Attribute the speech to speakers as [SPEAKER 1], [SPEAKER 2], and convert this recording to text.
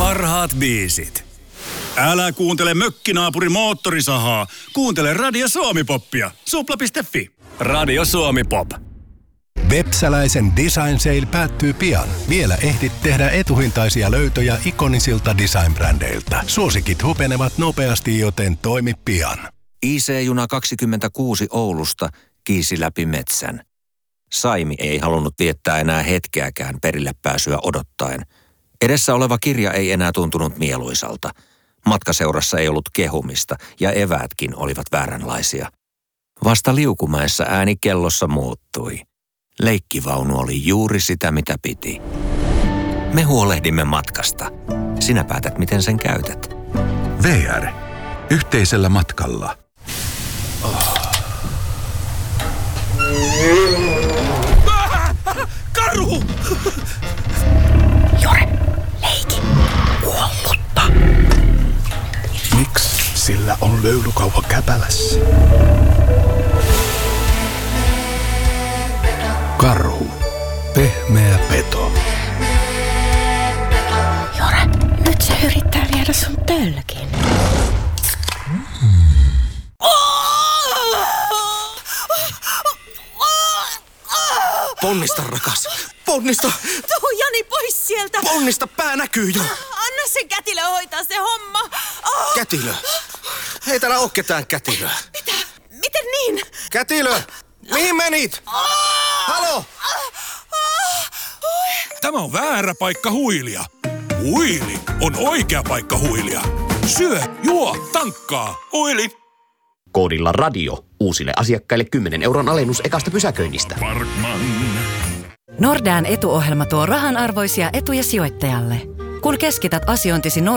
[SPEAKER 1] parhaat biisit. Älä kuuntele mökkinaapurin moottorisahaa. Kuuntele Radio Suomi-poppia. Supla.fi. Radio Suomi-pop.
[SPEAKER 2] Vepsäläisen Design Sale päättyy pian. Vielä ehdit tehdä etuhintaisia löytöjä ikonisilta design-brändeiltä. Suosikit hupenevat nopeasti, joten toimi pian.
[SPEAKER 3] IC-juna 26 Oulusta kiisi läpi metsän. Saimi ei halunnut viettää enää hetkeäkään perille pääsyä odottaen. Edessä oleva kirja ei enää tuntunut mieluisalta. Matkaseurassa ei ollut kehumista ja eväätkin olivat vääränlaisia. Vasta Liukumäessä ääni kellossa muuttui. Leikkivaunu oli juuri sitä, mitä piti. Me huolehdimme matkasta. Sinä päätät, miten sen käytät.
[SPEAKER 4] VR. Yhteisellä matkalla.
[SPEAKER 1] Karhu!
[SPEAKER 5] Jore, leiki. Kuollutta.
[SPEAKER 6] Miksi sillä on löylykauha käpälässä? Karhu. Pehmeä peto.
[SPEAKER 5] Jore, nyt se yrittää viedä sun tölkin.
[SPEAKER 3] Ponnista, rakas. Ponnista.
[SPEAKER 7] Tuu Jani pois sieltä.
[SPEAKER 3] Ponnista, pää näkyy jo.
[SPEAKER 7] Anna sen kätilö hoitaa se homma.
[SPEAKER 3] Kätilö. Ei täällä oo ketään kätilöä.
[SPEAKER 7] Mitä? Miten niin?
[SPEAKER 3] Kätilö! Mihin menit? Halo!
[SPEAKER 8] Tämä on väärä paikka huilia. Huili on oikea paikka huilia. Syö, juo, tankkaa. Huili.
[SPEAKER 9] Koodilla radio. Uusille asiakkaille 10 € alennus ekasta pysäköinnistä.
[SPEAKER 10] Nordään etuohjelma tuo rahanarvoisia etuja sijoittajalle. Kun keskität asiointisi